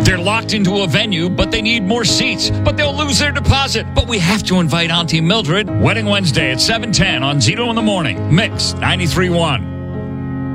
They're locked into a venue, but they need more seats. But they'll lose their deposit. But we have to invite Auntie Mildred. Wedding Wednesday at 7:10 on Zito in the Morning. Mix 93.1.